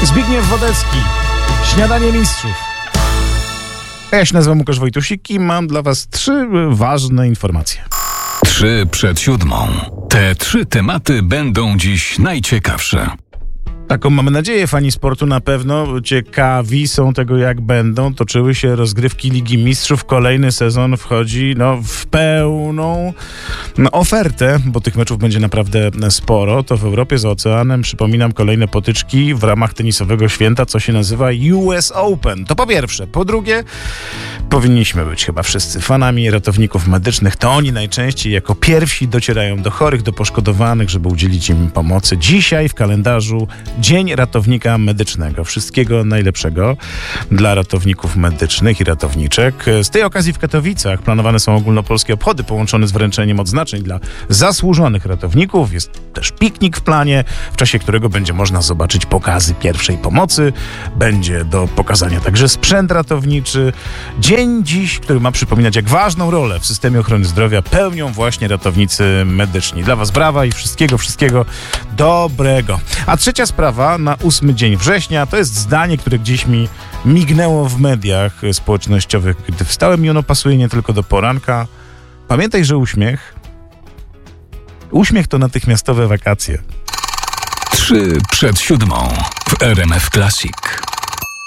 Zbigniew Wodecki, Śniadanie Mistrzów. Ja się nazywam Łukasz Wojtusik i mam dla was 3 ważne informacje. 3 przed 7. Te 3 tematy będą dziś najciekawsze. Taką mamy nadzieję, fani sportu na pewno ciekawi są tego, jak będą toczyły się rozgrywki Ligi Mistrzów. Kolejny sezon wchodzi w pełną ofertę, bo tych meczów będzie naprawdę sporo. To w Europie za oceanem, przypominam, kolejne potyczki w ramach tenisowego święta, co się nazywa US Open. To po pierwsze. Po drugie, powinniśmy być chyba wszyscy fanami ratowników medycznych. To oni najczęściej jako pierwsi docierają do chorych, do poszkodowanych, żeby udzielić im pomocy. Dzisiaj w kalendarzu Dzień Ratownika Medycznego. Wszystkiego najlepszego dla ratowników medycznych i ratowniczek. Z tej okazji w Katowicach planowane są ogólnopolskie obchody połączone z wręczeniem odznaczeń dla zasłużonych ratowników. Jest też piknik w planie, w czasie którego będzie można zobaczyć pokazy pierwszej pomocy. Będzie do pokazania także sprzęt ratowniczy. Dzień dziś, który ma przypominać, jak ważną rolę w systemie ochrony zdrowia pełnią właśnie ratownicy medyczni. Dla was brawa i wszystkiego dobrego. A trzecia sprawa na 8 dzień września to jest zdanie, które gdzieś mi mignęło w mediach społecznościowych, gdy wstałem, i ono pasuje nie tylko do poranka. Pamiętaj, że uśmiech to natychmiastowe wakacje. 3 przed 7 w RMF Classic.